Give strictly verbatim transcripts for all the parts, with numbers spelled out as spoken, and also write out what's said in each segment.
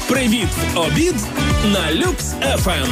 Привіт в обід на Люкс еф ем.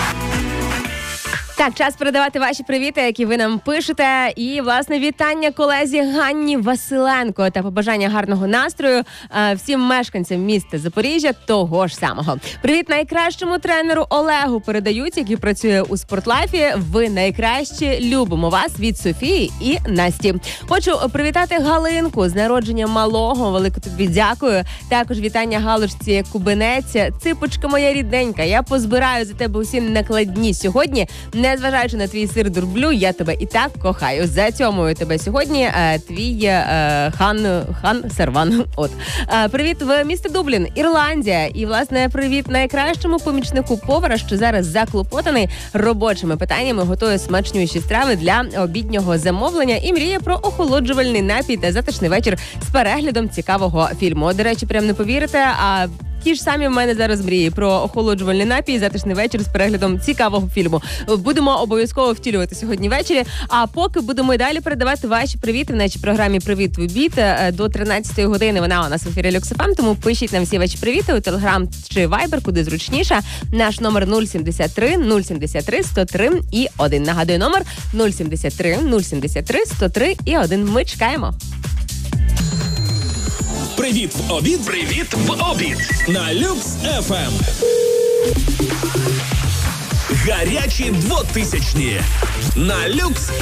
Так, час передавати ваші привіти, які ви нам пишете. І, власне, вітання колезі Ганні Василенко та побажання гарного настрою е, всім мешканцям міста Запоріжжя того ж самого. Привіт найкращому тренеру Олегу передають, який працює у Спортлайфі. Ви найкращі, любимо вас від Софії і Насті. Хочу привітати Галинку з народження малого. Велико тобі дякую. Також вітання Галушці Кубинець. Ципочка моя рідненька, я позбираю за тебе усі накладні сьогодні. Незважаючи на твій сир дурблю, я тебе і так кохаю. Зацьомую тебе сьогодні. Е, твій е, хан, хан Серван. От. Е, привіт в місто Дублін, Ірландія. І, власне, привіт найкращому помічнику повара, що зараз заклопотаний робочими питаннями, готує смачнющі страви для обіднього замовлення і мріє про охолоджувальний напій та затишний вечір з переглядом цікавого фільму. До речі, прям не повірите, а ті ж самі в мене зараз мрії про охолоджувальний напій, затишний вечір з переглядом цікавого фільму. Будемо обов'язково втілювати сьогодні ввечері. А поки будемо і далі передавати ваші привіти в нашій програмі «Привіт в обід» до тринадцятої години. Вона у нас в ефірі Люкс еф ем, тому пишіть нам всі ваші привіти у Телеграм чи Вайбер, куди зручніше. Наш номер нуль сімдесят три нуль сімдесят три сто три і один. Нагадую, номер нуль сімдесят три нуль сімдесят три сто три і один. Ми чекаємо. Привіт в обід. Привіт в обід на Люкс еф ем. Гарячі двотисячні на Люкс